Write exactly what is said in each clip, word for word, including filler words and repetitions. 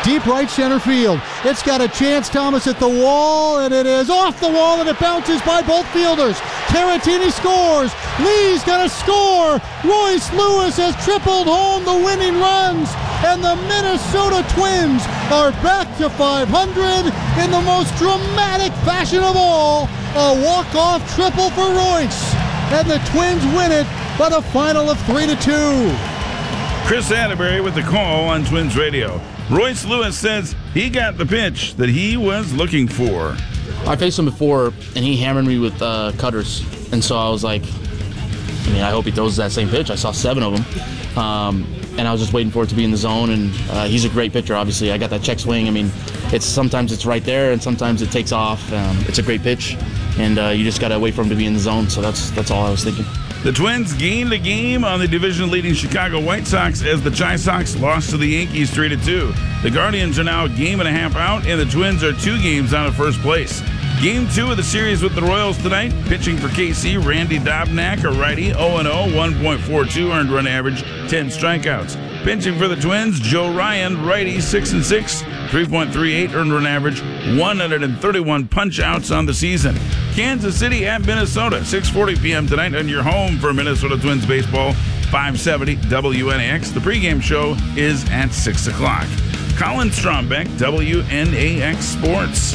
deep right center field. It's got a chance, Thomas, at the wall, and it is off the wall, and it bounces by both fielders. Caratini scores. Lee's going to score. Royce Lewis has tripled home the winning runs, and the Minnesota Twins are back to five hundred in the most dramatic fashion of all. A walk-off triple for Royce, and the Twins win it by the final of three to two. Chris Atterbury with the call on Twins Radio. Royce Lewis says he got the pitch that he was looking for. I faced him before, and he hammered me with uh, cutters. And so I was like, I mean, I hope he throws that same pitch. I saw seven of them. Um, and I was just waiting for it to be in the zone. And uh, he's a great pitcher, obviously. I got that check swing. I mean, it's sometimes it's right there, and sometimes it takes off. Um, it's a great pitch, and uh, you just got to wait for him to be in the zone. So that's that's all I was thinking. The Twins gained a game on the division-leading Chicago White Sox as the Chi Sox lost to the Yankees three to two. The Guardians are now a game and a half out, and the Twins are two games out of first place. Game two of the series with the Royals tonight. Pitching for K C, Randy Dobnak, a righty, oh and oh, one point four two earned run average, ten strikeouts. Pitching for the Twins, Joe Ryan, righty, six and six, three point three eight earned run average, one hundred thirty-one punch-outs on the season. Kansas City at Minnesota, six forty p.m. tonight on your home for Minnesota Twins baseball, five seventy W N A X. The pregame show is at six o'clock. Colin Strombeck, W N A X Sports.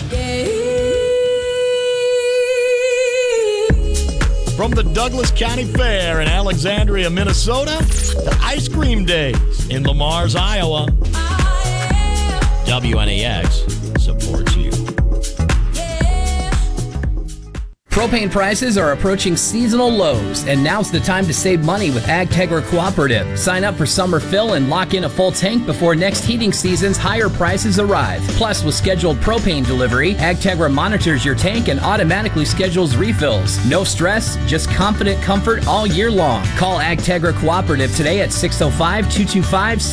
From the Douglas County Fair in Alexandria, Minnesota, to Ice Cream Days in Lamars, Iowa, W N A X supports you. Propane prices are approaching seasonal lows, and now's the time to save money with AgTegra Cooperative. Sign up for summer fill and lock in a full tank before next heating season's higher prices arrive. Plus, with scheduled propane delivery, AgTegra monitors your tank and automatically schedules refills. No stress, just confident comfort all year long. Call AgTegra Cooperative today at six oh five, two two five,